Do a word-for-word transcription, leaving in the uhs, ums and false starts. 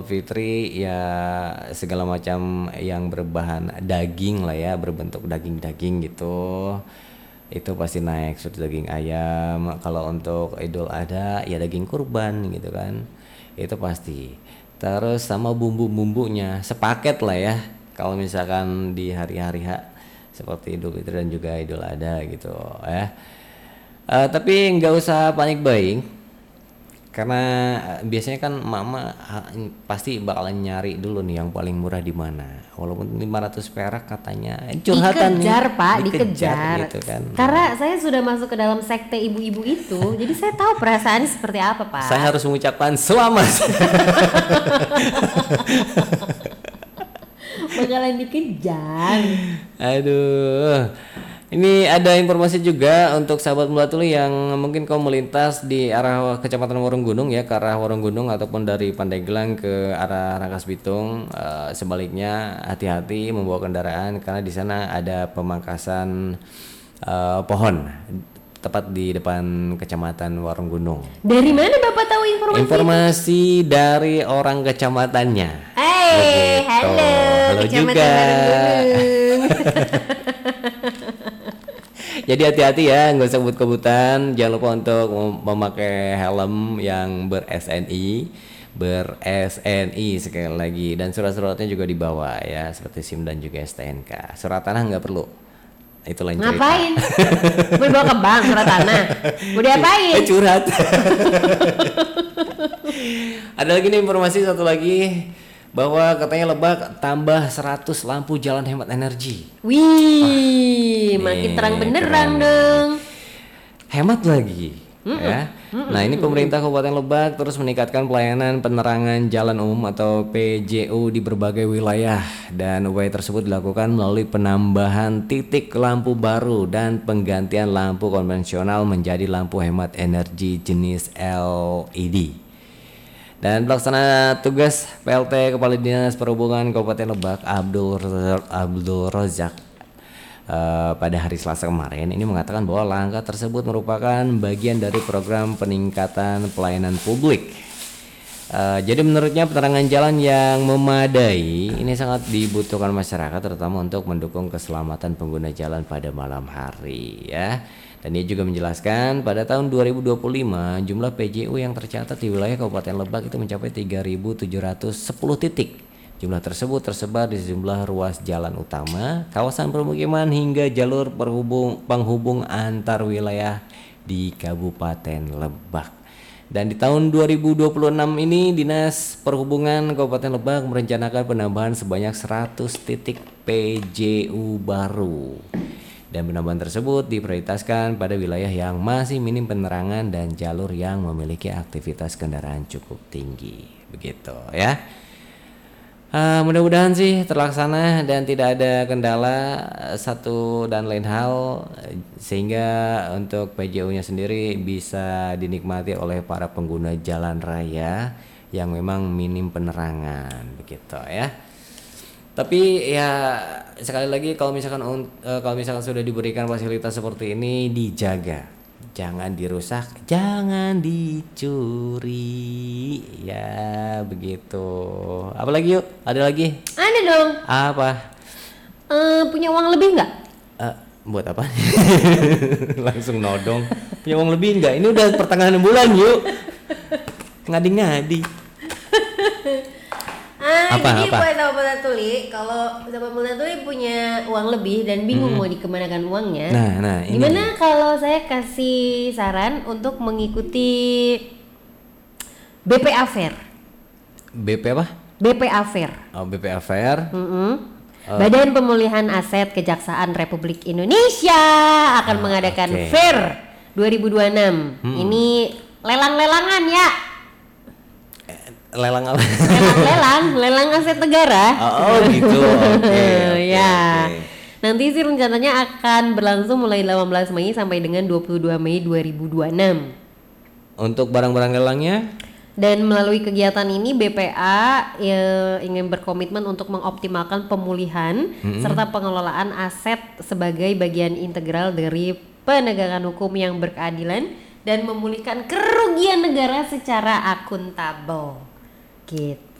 Fitri ya segala macam yang berbahan daging lah ya, berbentuk daging-daging gitu. Itu pasti naik seperti daging ayam. Kalau untuk Idul Adha ya daging kurban gitu kan. Itu pasti. Terus sama bumbu-bumbunya sepaket lah ya. Kalau misalkan di hari-hari H seperti Idul Fitri dan juga Idul Adha gitu ya. Eh, tapi nggak usah panik buying karena eh, biasanya kan mama pasti bakalan nyari dulu nih yang paling murah di mana. Walaupun lima ratus perak katanya eh, curhatan Dikejar nih, Pak, dikejar dikejar. gitu kan. Karena saya sudah masuk ke dalam sekte ibu-ibu itu, jadi saya tahu perasaannya seperti apa Pak. Saya harus mengucapkan selamat. Bakalan dikejar. Aduh. Ini ada informasi juga untuk sahabat Mulatuli yang mungkin kau melintas di arah Kecamatan Warunggunung ya, ke arah Warunggunung ataupun dari Pandeglang ke arah Rangkas Bitung. Uh, sebaliknya hati-hati membawa kendaraan karena di sana ada pemangkasan uh, pohon tepat di depan Kecamatan Warunggunung. Dari mana Bapak tahu informasi? Informasi dari orang kecamatannya. Hey, Begitu. halo, Halo Kecamatan juga. Warunggunung. Jadi hati-hati ya, nggak usah kebut-kebutan. Jangan lupa untuk memakai helm yang ber-S N I, ber-S N I sekali lagi. Dan surat-suratnya juga dibawa ya, seperti SIM dan juga S T N K. Surat tanah nggak perlu. Itu lain cerita. Ngapain? Mau dibawa ke bank surat tanah? Mau diapain? Eh curhat. Ada lagi nih informasi satu lagi bahwa katanya Lebak tambah seratus lampu jalan hemat energi. Wih, Wah, makin nih, terang benderang keren. dong. Hemat lagi. Mm-mm. Ya. Mm-mm. Nah, ini pemerintah Kabupaten Lebak terus meningkatkan pelayanan penerangan jalan umum atau P J U di berbagai wilayah, dan upaya tersebut dilakukan melalui penambahan titik lampu baru dan penggantian lampu konvensional menjadi lampu hemat energi jenis L E D. Dan pelaksana tugas P L T Kepala Dinas Perhubungan Kabupaten Lebak Abdul Abdul Rozak uh, pada hari Selasa kemarin ini mengatakan bahwa langkah tersebut merupakan bagian dari program peningkatan pelayanan publik. Uh, jadi menurutnya penerangan jalan yang memadai ini sangat dibutuhkan masyarakat, terutama untuk mendukung keselamatan pengguna jalan pada malam hari ya. Dan dia juga menjelaskan pada tahun dua ribu dua puluh lima jumlah P J U yang tercatat di wilayah Kabupaten Lebak itu mencapai tiga ribu tujuh ratus sepuluh titik. Jumlah tersebut tersebar di sejumlah ruas jalan utama, kawasan permukiman hingga jalur perhubung penghubung antar wilayah di Kabupaten Lebak. Dan di tahun dua ribu dua puluh enam ini Dinas Perhubungan Kabupaten Lebak merencanakan penambahan sebanyak seratus titik P J U baru. Dan penambahan tersebut diprioritaskan pada wilayah yang masih minim penerangan dan jalur yang memiliki aktivitas kendaraan cukup tinggi. Begitu ya. Uh, mudah-mudahan sih terlaksana dan tidak ada kendala satu dan lain hal, sehingga untuk P J U-nya sendiri bisa dinikmati oleh para pengguna jalan raya yang memang minim penerangan. Begitu ya. Tapi ya sekali lagi kalau misalkan uh, kalau misalkan sudah diberikan fasilitas seperti ini dijaga, jangan dirusak, jangan dicuri ya begitu. Apalagi yuk, ada lagi? Ada dong. Apa? Uh, punya uang lebih nggak? Uh, buat apa? Langsung nodong. Punya uang lebih nggak? Ini udah pertengahan bulan yuk. Ngadi-ngadi. Ah, Apa, jadi apa? buat sahabat Mulatuli, kalau sahabat Mulatuli punya uang lebih dan bingung mau dikemanakan uangnya, Nah, nah, ini. gimana kalau saya kasih saran untuk mengikuti B P A Fair? B P apa? B P A Fair. Oh, B P A Fair. Mm-mm. Badan Pemulihan Aset Kejaksaan Republik Indonesia akan Ah, mengadakan oke. Fair dua ribu dua puluh enam. Ini lelang-lelangan ya. Lelang apa? Lelang-lelang, lelang aset negara. Oh, oh gitu. Oke. oke, Ya. oke. Nanti sih rencananya akan berlangsung mulai delapan belas Mei sampai dengan dua puluh dua Mei dua ribu dua puluh enam. Untuk barang-barang lelangnya? Dan melalui kegiatan ini B P A ya, ingin berkomitmen untuk mengoptimalkan pemulihan Mm-mm. serta pengelolaan aset sebagai bagian integral dari penegakan hukum yang berkeadilan dan memulihkan kerugian negara secara akuntabel. Gitu.